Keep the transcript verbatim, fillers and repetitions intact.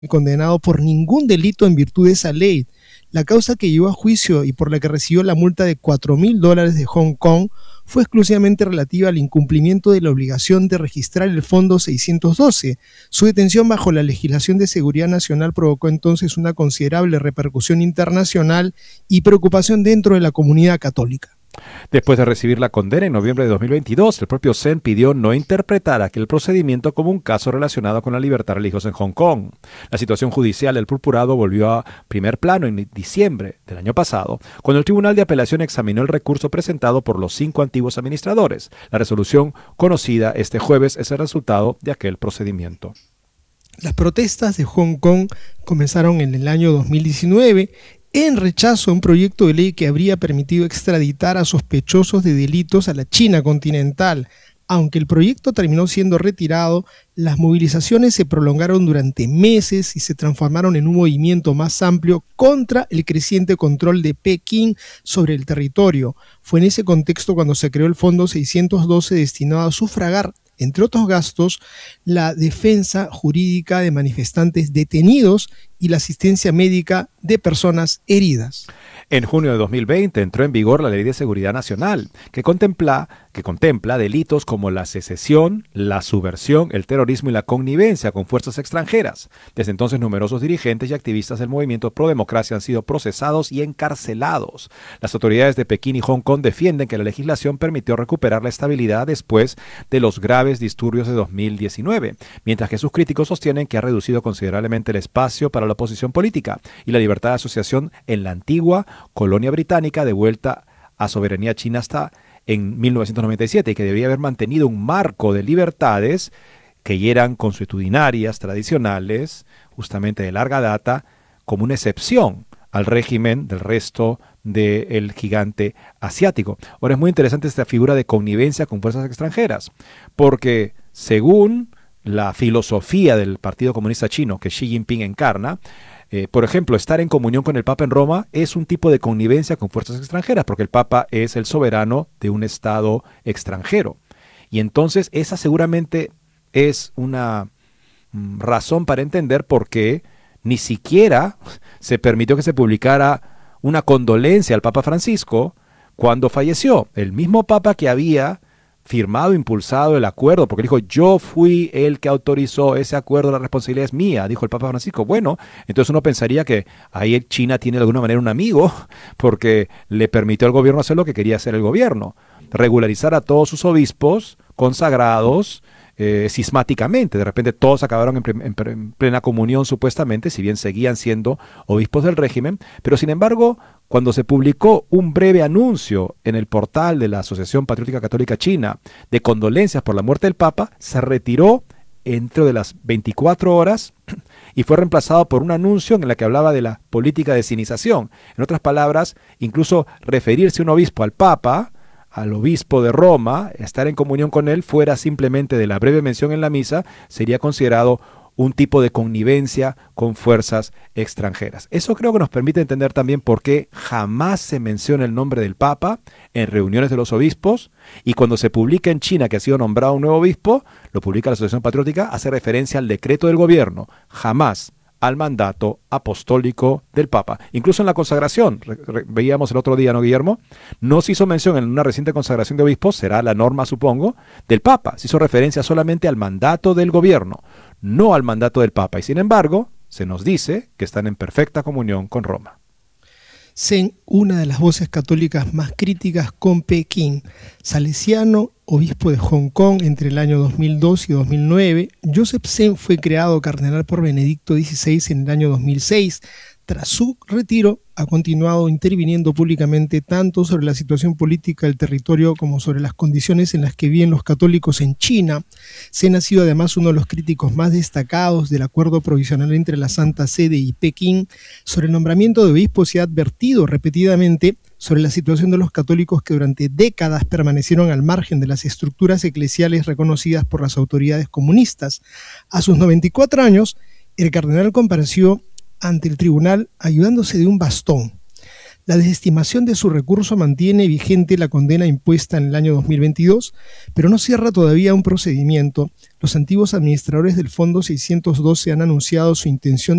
condenado por ningún delito en virtud de esa ley. La causa que llevó a juicio y por la que recibió la multa de cuatro mil dólares de Hong Kong fue exclusivamente relativa al incumplimiento de la obligación de registrar el Fondo seiscientos doce. Su detención bajo la legislación de seguridad nacional provocó entonces una considerable repercusión internacional y preocupación dentro de la comunidad católica. Después de recibir la condena en noviembre de dos mil veintidós, el propio Zen pidió no interpretar aquel procedimiento como un caso relacionado con la libertad religiosa en Hong Kong. La situación judicial del purpurado volvió a primer plano en diciembre del año pasado, cuando el Tribunal de Apelación examinó el recurso presentado por los cinco antiguos administradores. La resolución conocida este jueves es el resultado de aquel procedimiento. Las protestas de Hong Kong comenzaron en el año dos mil diecinueve en rechazo a un proyecto de ley que habría permitido extraditar a sospechosos de delitos a la China continental. Aunque el proyecto terminó siendo retirado, las movilizaciones se prolongaron durante meses y se transformaron en un movimiento más amplio contra el creciente control de Pekín sobre el territorio. Fue en ese contexto cuando se creó el Fondo seiscientos doce destinado a sufragar, entre otros gastos, la defensa jurídica de manifestantes detenidos y la asistencia médica de personas heridas. En junio de dos mil veinte entró en vigor la Ley de Seguridad Nacional, que contempla, que contempla delitos como la secesión, la subversión, el terrorismo y la connivencia con fuerzas extranjeras. Desde entonces, numerosos dirigentes y activistas del movimiento pro democracia han sido procesados y encarcelados. Las autoridades de Pekín y Hong Kong defienden que la legislación permitió recuperar la estabilidad después de los graves disturbios de dos mil diecinueve, mientras que sus críticos sostienen que ha reducido considerablemente el espacio para la oposición política y la libertad de asociación en la antigua colonia británica devuelta a soberanía china hasta en mil novecientos noventa y siete y que debería haber mantenido un marco de libertades que eran consuetudinarias, tradicionales, justamente de larga data, como una excepción al régimen del resto del gigante asiático. Ahora es muy interesante esta figura de connivencia con fuerzas extranjeras, porque según la filosofía del Partido Comunista Chino que Xi Jinping encarna, Eh, por ejemplo, estar en comunión con el Papa en Roma es un tipo de connivencia con fuerzas extranjeras, porque el Papa es el soberano de un Estado extranjero. Y entonces esa seguramente es una mm, razón para entender por qué ni siquiera se permitió que se publicara una condolencia al Papa Francisco cuando falleció. El mismo Papa que había firmado, impulsado el acuerdo, porque dijo, yo fui el que autorizó ese acuerdo, la responsabilidad es mía, dijo el Papa Francisco. Bueno, entonces uno pensaría que ahí China tiene de alguna manera un amigo, porque le permitió al gobierno hacer lo que quería hacer el gobierno, regularizar a todos sus obispos consagrados eh, cismáticamente. De repente todos acabaron en, pre- en plena comunión supuestamente, si bien seguían siendo obispos del régimen, pero sin embargo, cuando se publicó un breve anuncio en el portal de la Asociación Patriótica Católica China de condolencias por la muerte del Papa, se retiró dentro de las veinticuatro horas y fue reemplazado por un anuncio en el que hablaba de la política de sinización. En otras palabras, incluso referirse un obispo al Papa, al obispo de Roma, estar en comunión con él, fuera simplemente de la breve mención en la misa, sería considerado un tipo de connivencia con fuerzas extranjeras. Eso creo que nos permite entender también por qué jamás se menciona el nombre del Papa en reuniones de los obispos, y cuando se publica en China que ha sido nombrado un nuevo obispo, lo publica la Asociación Patriótica, hace referencia al decreto del gobierno, jamás al mandato apostólico del Papa. Incluso en la consagración, re, re, veíamos el otro día, ¿no, Guillermo? No se hizo mención en una reciente consagración de obispos, será la norma, supongo, del Papa. Se hizo referencia solamente al mandato del gobierno, no al mandato del Papa. Y sin embargo, se nos dice que están en perfecta comunión con Roma. Zen, una de las voces católicas más críticas con Pekín, salesiano, obispo de Hong Kong entre el año dos mil dos y dos mil nueve, Joseph Zen fue creado cardenal por Benedicto dieciséis en el año dos mil seis. Tras su retiro, ha continuado interviniendo públicamente tanto sobre la situación política del territorio como sobre las condiciones en las que viven los católicos en China. Zen ha sido además uno de los críticos más destacados del acuerdo provisional entre la Santa Sede y Pekín sobre el nombramiento de obispos y ha advertido repetidamente sobre la situación de los católicos que durante décadas permanecieron al margen de las estructuras eclesiales reconocidas por las autoridades comunistas. A sus noventa y cuatro años, el cardenal compareció ante el tribunal ayudándose de un bastón. La desestimación de su recurso mantiene vigente la condena impuesta en el año dos mil veintidós, pero no cierra todavía un procedimiento. Los antiguos administradores del Fondo seiscientos doce han anunciado su intención